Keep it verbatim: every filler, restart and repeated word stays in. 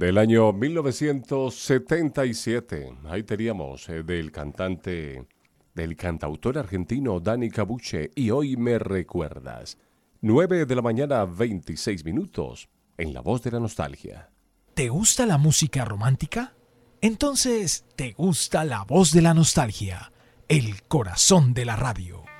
del año mil novecientos setenta y siete. Ahí teníamos eh, del cantante, del cantautor argentino Dani Cabuche, y Hoy me recuerdas. nueve de la mañana, veintiséis minutos, en La Voz de la Nostalgia. ¿Te gusta la música romántica? Entonces, ¿te gusta La Voz de la Nostalgia? El corazón de la radio.